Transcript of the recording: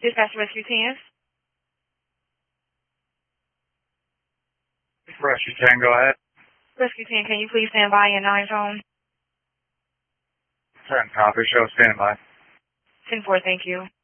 Dispatch Rescue 10. Rescue 10, go ahead. Rescue 10, can you please stand by in 9 phone? 10 copy, show standby. 10-4, thank you.